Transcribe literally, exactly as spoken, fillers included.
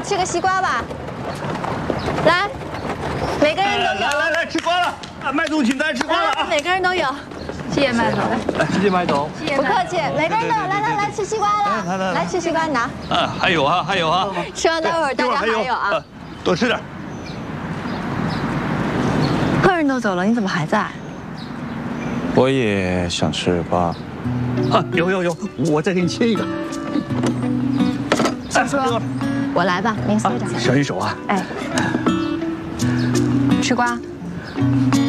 吃个西瓜吧。来，每个人都有。 来来来，吃瓜了！啊，麦总，请大家吃瓜了啊！ 每个人都有。谢谢麦总。 来，谢谢麦总。 不客气，每个人都有。来来来，吃西瓜了。 来来来， 来吃西瓜，拿。 啊，还有啊，还有啊。 吃完待会儿大家还有啊。 多吃点。 客人都走了，你怎么还在？ 我也想吃瓜。 啊，有有有，我再给你切一个。 小叔，我来吧，您歇着。 小心手啊！ 哎，吃瓜。